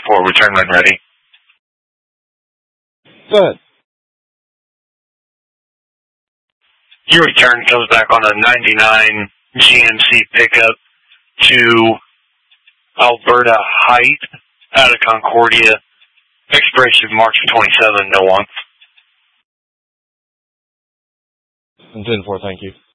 10-4, return when ready. Go ahead. Your return comes back on a 99 GMC pickup to Alberta Height out of Concordia. Expiration March 27, no one. 10-4, thank you.